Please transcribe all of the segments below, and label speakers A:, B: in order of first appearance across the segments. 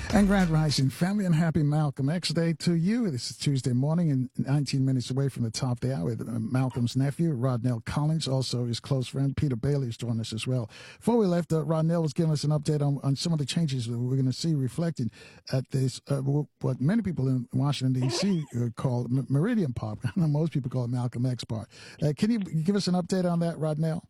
A: And Grand Rising family and happy Malcolm X Day to you. This is Tuesday morning and 19 minutes away from the top of the hour with Malcolm's nephew, Rodnell Collins, also his close friend, Peter Bailey, is joining us as well. Before we left, Rodnell was giving us an update on some of the changes that we're going to see reflected at this, what many people in Washington, D.C. call Meridian Park. I know most people call it Malcolm X Park. Can you give us an update on that, Rodnell?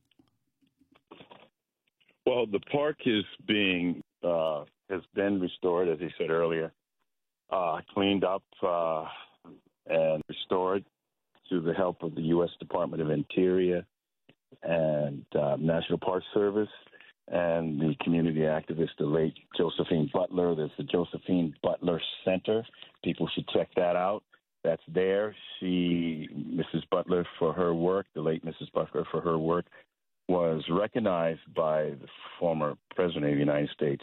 B: Well, the park is has been restored, as he said earlier, cleaned up and restored through the help of the U.S. Department of Interior and National Park Service and the community activist, the late Josephine Butler. There's the Josephine Butler Center. People should check that out. That's there. Mrs. Butler, for her work, the late Mrs. Butler, for her work, was recognized by the former President of the United States,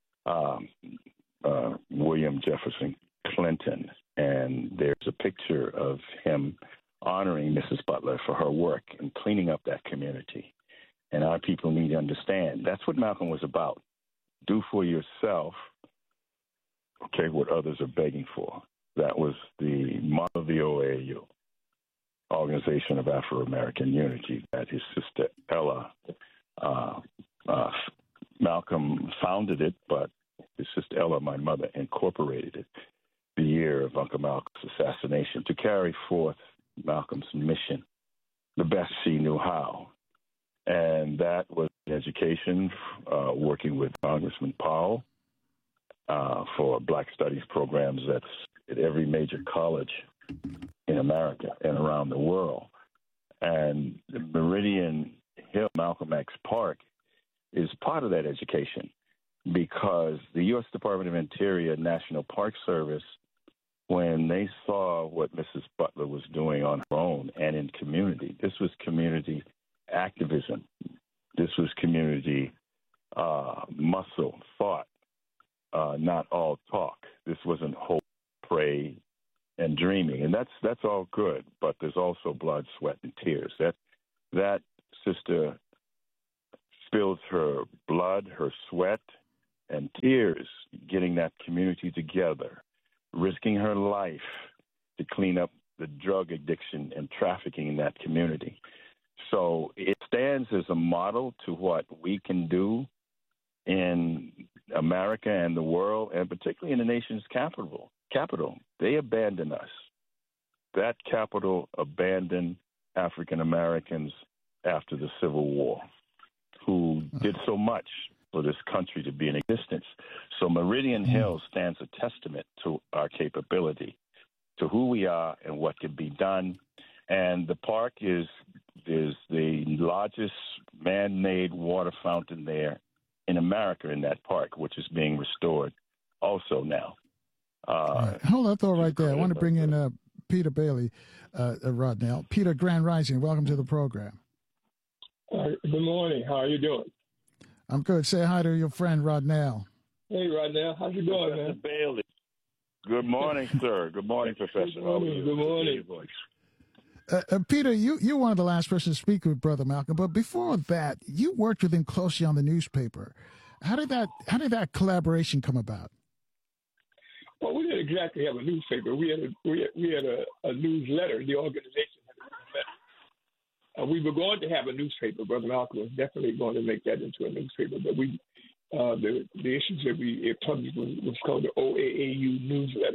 B: William Jefferson Clinton. And there's a picture of him honoring Mrs. Butler for her work in cleaning up that community. And our people need to understand that's what Malcolm was about. Do for yourself, what others are begging for. That was the motto of the OAU, Organization of Afro-American Unity, that his sister Ella, Malcolm founded it, but his sister Ella, my mother, incorporated it the year of Uncle Malcolm's assassination to carry forth Malcolm's mission the best she knew how. And that was education, working with Congressman Powell for Black Studies programs at every major college in America and around the world. And the Meridian Hill Malcolm X Park is part of that education because the U.S. Department of Interior National Park Service, when they saw what Mrs. Butler was doing on her own and in community, this was community activism. This was community muscle, thought, not all talk. This wasn't hope, pray, and dreaming. And that's all good, but there's also blood, sweat, and tears. That sister spilled her blood, her sweat, and tears getting that community together, risking her life to clean up the drug addiction and trafficking in that community. So it stands as a model to what we can do in America and the world, and particularly in the nation's capital. They abandoned us. That capital abandoned African Americans after the Civil War, who did so much for this country to be in existence. So Meridian Hill stands a testament to our capability, to who we are and what can be done. And the park is the largest man-made water fountain there in America in that park, which is being restored also now.
A: Hold that thought right there. I want to bring in Peter Bailey, Rodnell. Peter, Grand Rising, welcome to the program.
C: Good morning. How are you doing?
A: I'm good. Say hi to your friend, Rodnell.
C: Hey, Rodnell. How's it going,
B: Professor
C: man?
B: Bailey. Good morning, sir. Good morning, Professor.
C: Good morning. Good morning.
A: Peter, you're one of the last persons to speak with Brother Malcolm, but before that, you worked with him closely on the newspaper. How did that collaboration come about?
C: Well, we didn't exactly have a newspaper. We had a newsletter. The organization had a newsletter. We were going to have a newspaper. Brother Malcolm was definitely going to make that into a newspaper, but the issues that we published was called the OAAU newsletter,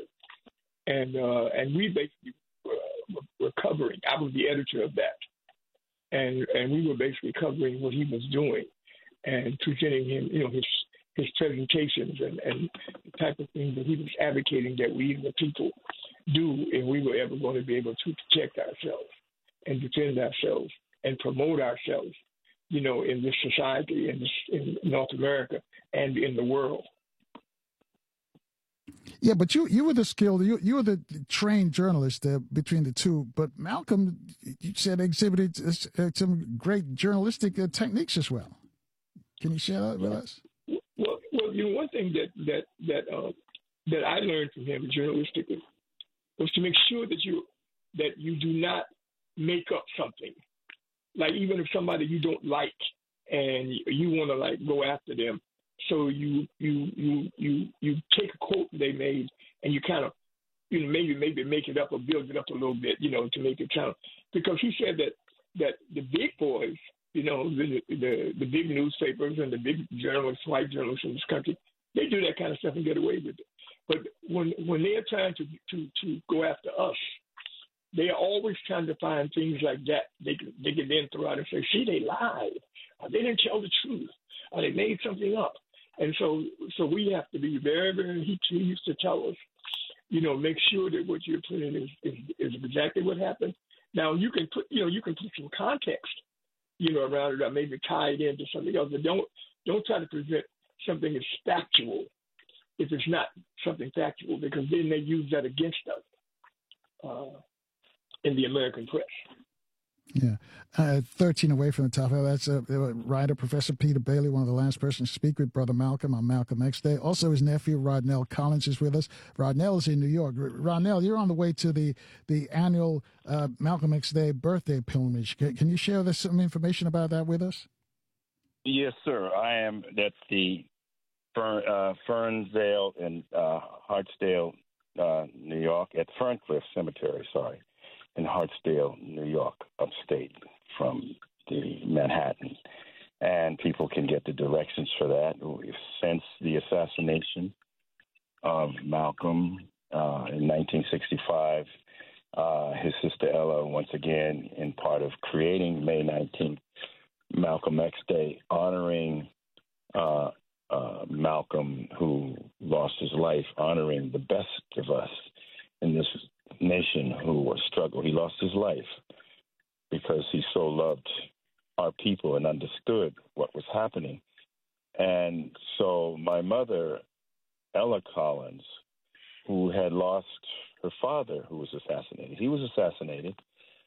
C: and we basically were covering. I was the editor of that, and we were basically covering what he was doing and presenting him, his presentations and the type of things that he was advocating that we, the people, do, and we were ever going to be able to protect ourselves and defend ourselves and promote ourselves, in this society, in North America and in the world.
A: Yeah, but you were the skilled, you were the trained journalist between the two. But Malcolm, you said, exhibited some great journalistic techniques as well. Can you share that with us?
C: Well, one thing that I learned from him journalistically was to make sure that you do not make up something. Like even if somebody you don't like and you want to go after them, So you take a quote they made and you kind of maybe make it up or build it up a little bit, to make it kind of, because he said that the big boys, the big newspapers and the big journalists, white journalists in this country, they do that kind of stuff and get away with it. But when they are trying to go after us, they are always trying to find things like that. They can then throw out and say, see, they lied. Or they didn't tell the truth. Or they made something up. And so we have to be very, very, he used to tell us, make sure that what you're putting is exactly what happened. Now you can put some context, around it, or maybe tie it into something else, but don't try to present something as factual if it's not something factual, because then they use that against us in the American press.
A: Yeah. 13 away from the top. That's writer, Professor Peter Bailey, one of the last persons to speak with Brother Malcolm on Malcolm X Day. Also, his nephew, Rodnell Collins, is with us. Rodnell is in New York. Rodnell, you're on the way to the annual Malcolm X Day birthday pilgrimage. Can you share some information about that with us?
B: Yes, sir. I am at the Ferndale and Hartsdale, New York, at Ferncliff Cemetery, in Hartsdale, New York, upstate from the Manhattan. And people can get the directions for that. Since the assassination of Malcolm in 1965, his sister Ella, once again, in part of creating May 19th, Malcolm X Day, honoring Malcolm, who lost his life, honoring the best of us in this nation who was struggling. He lost his life because he so loved our people and understood what was happening. And so my mother, Ella Collins, who had lost her father, who was assassinated. He was assassinated.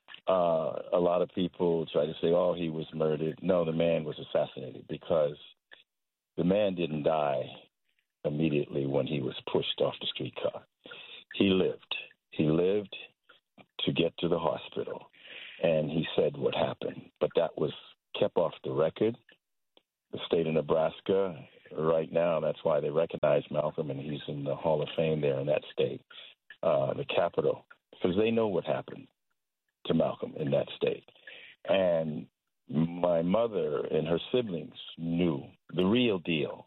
B: A lot of people try to say, oh, he was murdered. No, the man was assassinated because the man didn't die immediately when he was pushed off the streetcar. He lived. He lived to get to the hospital, and he said what happened. But that was kept off the record. The state of Nebraska, right now, that's why they recognize Malcolm, and he's in the Hall of Fame there in that state, the capital, because they know what happened to Malcolm in that state. And my mother and her siblings knew the real deal.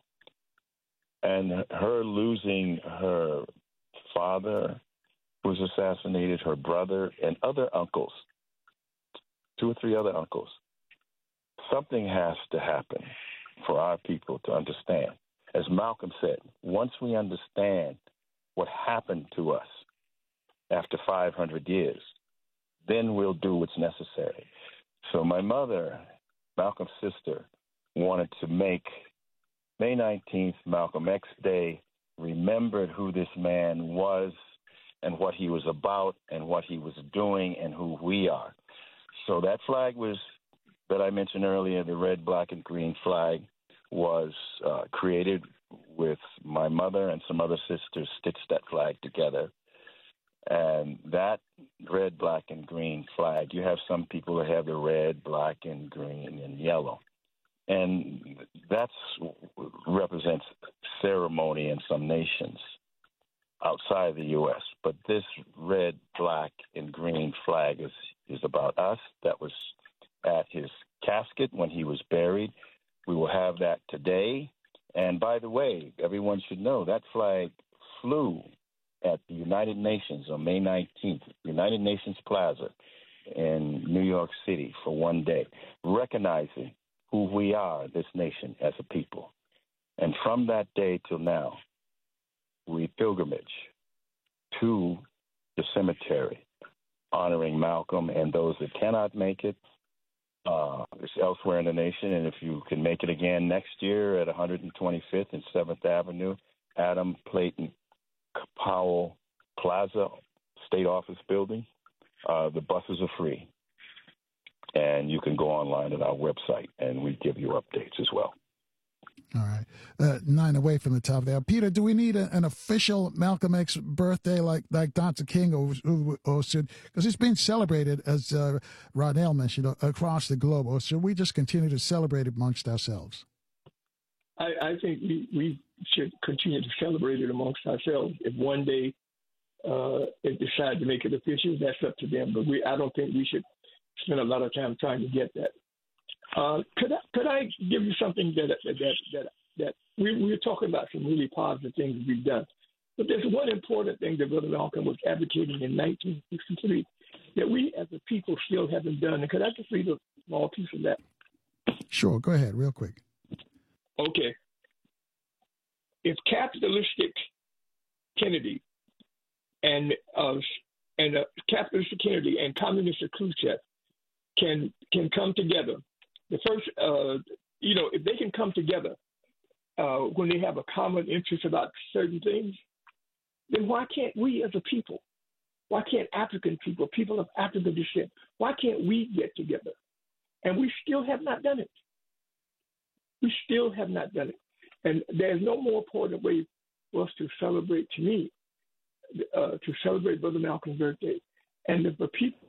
B: And her losing her father, who was assassinated, her brother, and other uncles, 2 or 3 other uncles, something has to happen for our people to understand. As Malcolm said, once we understand what happened to us after 500 years, then we'll do what's necessary. So my mother, Malcolm's sister, wanted to make May 19th, Malcolm X Day, remembered who this man was and what he was about and what he was doing and who we are. So that flag that I mentioned earlier, the red, black, and green flag, was created with my mother and some other sisters stitched that flag together. And that red, black, and green flag, you have some people that have the red, black, and green, and yellow. And that represents ceremony in some nations outside the U.S. But this red, black, and green flag is about us. That was at his casket when he was buried. We will have that today. And by the way, everyone should know that flag flew at the United Nations on May 19th, United Nations Plaza in New York City for one day, recognizing who we are, this nation, as a people. And from that day till now, we pilgrimage to the cemetery, honoring Malcolm and those that cannot make it. It's elsewhere in the nation, and if you can make it again next year at 125th and 7th Avenue, Adam Clayton Powell Plaza, State Office Building, the buses are free. And you can go online at our website, and we give you updates as well.
A: All right. 9 away from the top there. Peter, do we need an official Malcolm X birthday like Dr. King or should, because it's being celebrated, as Rodnell mentioned, across the globe, or should we just continue to celebrate it amongst ourselves?
C: I think we should continue to celebrate it amongst ourselves. If one day they decide to make it official, that's up to them. But I don't think we should spend a lot of time trying to get that. Could I give you something that we're talking about some really positive things we've done, but there's one important thing that Brother Malcolm was advocating in 1963 that we as a people still haven't done. And could I just read a small piece of that?
A: Sure, go ahead, real quick.
C: Okay. If capitalistic Kennedy and capitalistic Kennedy and communistic Khrushchev can come together, the first, if they can come together when they have a common interest about certain things, then why can't we as a people? Why can't African people of African descent, why can't we get together? And we still have not done it. We still have not done it. And there's no more important way for us to celebrate, to me, to celebrate Brother Malcolm's birthday. And the people.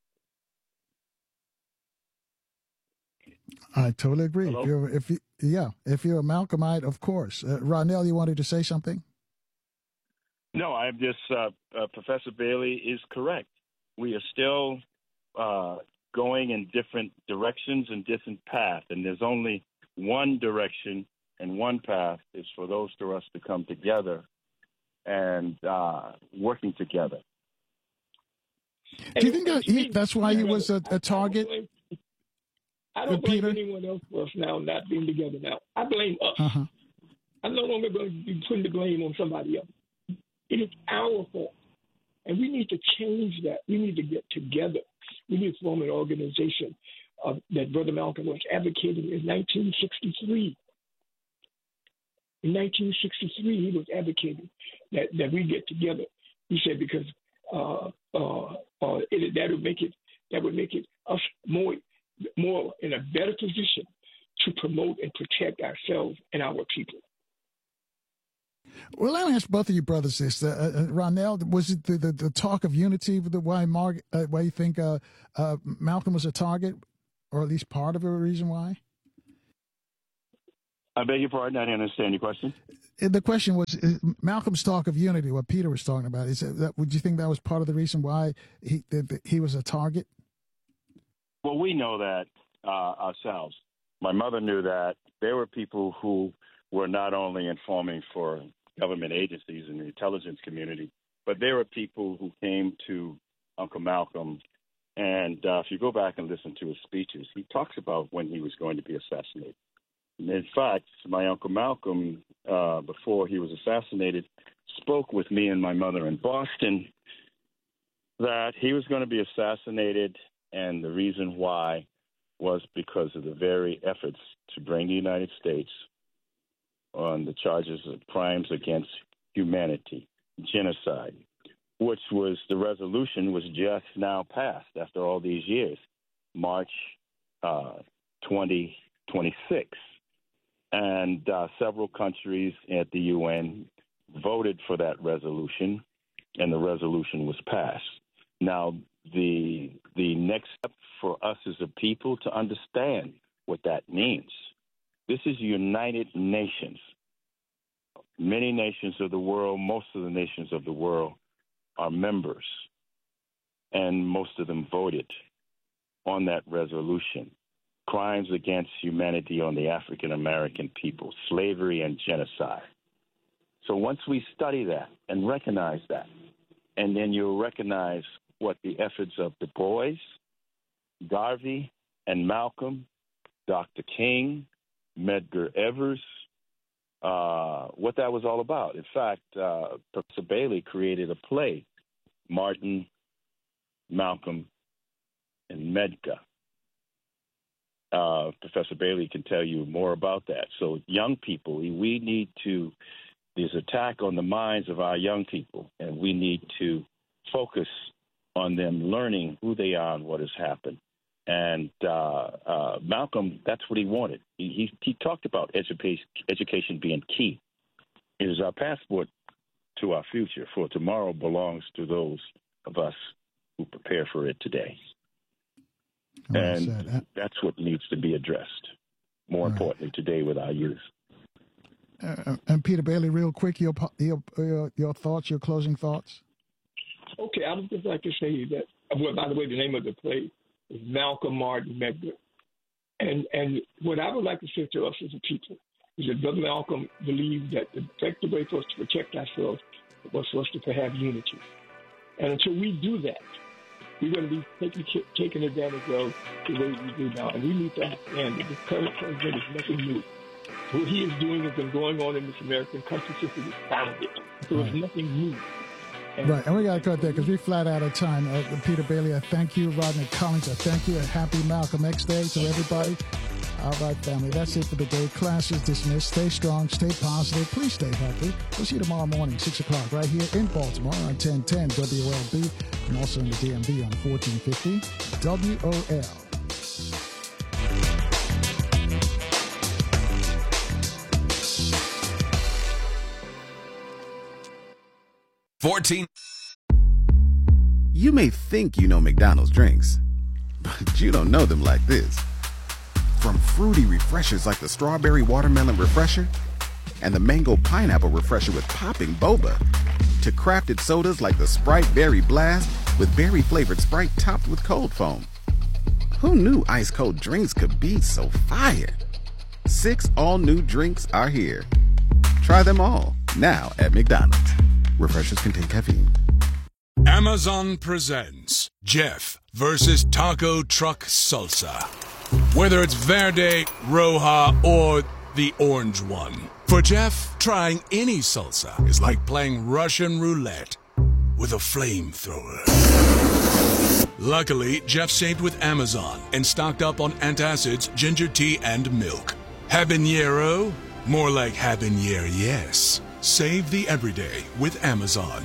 A: I totally agree.
B: Hello?
A: If you're a Malcolmite, of course. Rodnell, you wanted to say something?
B: No, I'm just, Professor Bailey is correct. We are still going in different directions and different paths, and there's only one direction and one path is for those of us to come together and working together.
A: Do you think that's why he was a target?
C: I don't blame anyone else for us now not being together now. I blame us.
A: Uh-huh.
C: I'm no longer going to be putting the blame on somebody else. It is our fault. And we need to change that. We need to get together. We need to form an organization that Brother Malcolm was advocating in 1963. In 1963, he was advocating that we get together. He said because that would make it us more in a better position to promote and protect ourselves and our people.
A: Well, let me ask both of you brothers this. Ronell, was it the talk of unity why you think Malcolm was a target, or at least part of the reason why?
B: I beg your pardon, I didn't understand your question.
A: The question was Malcolm's talk of unity, what Peter was talking about. Would you think that was part of the reason why he was a target?
B: Well, we know that ourselves. My mother knew that there were people who were not only informing for government agencies and the intelligence community, but there were people who came to Uncle Malcolm. And if you go back and listen to his speeches, he talks about when he was going to be assassinated. And in fact, my Uncle Malcolm, before he was assassinated, spoke with me and my mother in Boston that he was going to be assassinated, and the reason why was because of the very efforts to bring the United States on the charges of crimes against humanity, genocide, which was the resolution was just now passed after all these years, March 2026. And several countries at the UN voted for that resolution, and the resolution was passed. Now, the next step for us as a people to understand what that means. This is United Nations. Many nations of the world, most of the nations of the world are members, and most of them voted on that resolution. Crimes against humanity on the African American people, slavery and genocide. So once we study that and recognize that, and then you'll recognize what the efforts of Du Bois, Garvey, and Malcolm, Dr. King, Medgar Evers, what that was all about. In fact, Professor Bailey created a play, Martin, Malcolm, and Medgar. Professor Bailey can tell you more about that. So young people, we need to, there's attack on the minds of our young people, and we need to focus on them learning who they are and what has happened. And Malcolm, that's what he wanted. He talked about education being key. It is our passport to our future, for tomorrow belongs to those of us who prepare for it today. And that's what needs to be addressed, more importantly, today with our youth.
A: And Peter Bailey, real quick, your thoughts, your closing thoughts.
C: Okay, I would just like to say that. Well, by the way, the name of the play is Malcolm Martin Medgar. And what I would like to say to us as a people is that Brother Malcolm believed that the effective way for us to protect ourselves was for us to have unity. And until we do that, we're going to be taking advantage of the way we do now. And we need to understand that the current president is nothing new. What he is doing has been going on in this American country since it was founded. So it's nothing new.
A: Right, and we got to cut there because we're flat out of time. Peter Bailey, I thank you. Rodney Collins, I thank you. And happy Malcolm X Day to everybody. All right, family, that's it for the day. Class is dismissed. Stay strong, stay positive. Please stay healthy. We'll see you tomorrow morning, 6 o'clock, right here in Baltimore on 1010 WOLB and also in the DMV on 1450 WOL.
D: 14. You may think you know McDonald's drinks, but you don't know them like this. From fruity refreshers like the Strawberry Watermelon Refresher and the Mango Pineapple Refresher with popping boba, to crafted sodas like the Sprite Berry Blast with berry-flavored Sprite topped with cold foam. Who knew ice-cold drinks could be so fire? 6 all-new drinks are here. Try them all, now at McDonald's. Refreshers contain caffeine.
E: Amazon presents Jeff versus Taco Truck Salsa. Whether it's Verde, Roja, or the orange one. For Jeff, trying any salsa is like playing Russian roulette with a flamethrower. Luckily, Jeff saved with Amazon and stocked up on antacids, ginger tea, and milk. Habanero? More like habanero, yes. Save the everyday with Amazon.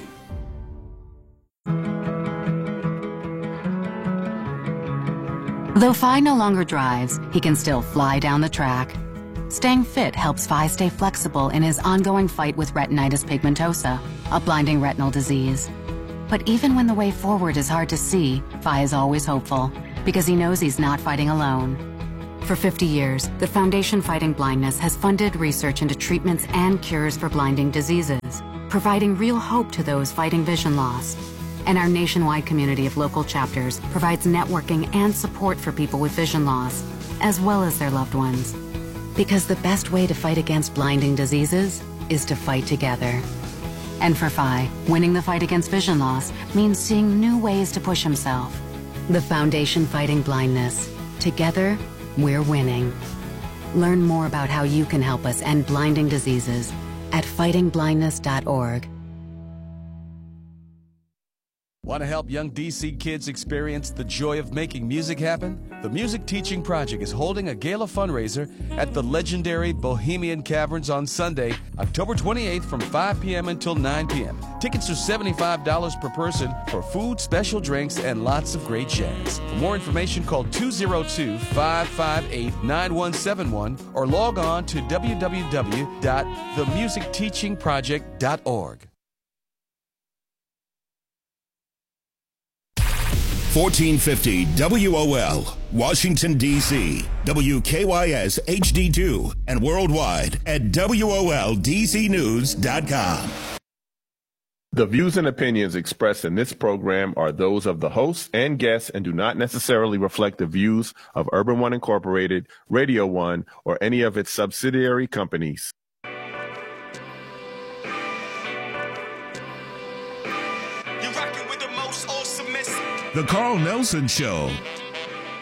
F: Though Phi no longer drives, he can still fly down the track. Staying fit helps Phi stay flexible in his ongoing fight with retinitis pigmentosa, a blinding retinal disease. But even when the way forward is hard to see, Phi is always hopeful, because he knows he's not fighting alone. For 50 years, the Foundation Fighting Blindness has funded research into treatments and cures for blinding diseases, providing real hope to those fighting vision loss. And our nationwide community of local chapters provides networking and support for people with vision loss, as well as their loved ones. Because the best way to fight against blinding diseases is to fight together. And for Phi, winning the fight against vision loss means seeing new ways to push himself. The Foundation Fighting Blindness. Together, we're winning. Learn more about how you can help us end blinding diseases at fightingblindness.org.
G: Want to help young DC kids experience the joy of making music happen? The Music Teaching Project is holding a gala fundraiser at the legendary Bohemian Caverns on Sunday, October 28th from 5 p.m. until 9 p.m. Tickets are $75 per person for food, special drinks, and lots of great jazz. For more information, call 202-558-9171 or log on to www.themusicteachingproject.org.
H: 1450 WOL, Washington, D.C., WKYS HD2, and worldwide at WOLDCnews.com.
I: The views and opinions expressed in this program are those of the hosts and guests and do not necessarily reflect the views of Urban One Incorporated, Radio One, or any of its subsidiary companies.
H: The Carl Nelson Show